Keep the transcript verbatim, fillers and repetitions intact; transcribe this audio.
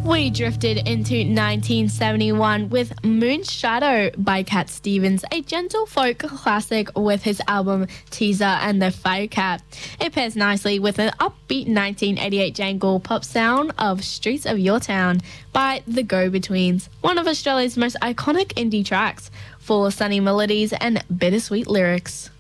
We drifted into nineteen seventy-one with Moonshadow by Cat Stevens, a gentle folk classic with his album Teaser and the Firecat. It pairs nicely with an upbeat nineteen eighty-eight jangle pop sound of Streets of Your Town by The Go-Betweens, one of Australia's most iconic indie tracks, full of sunny melodies and bittersweet lyrics.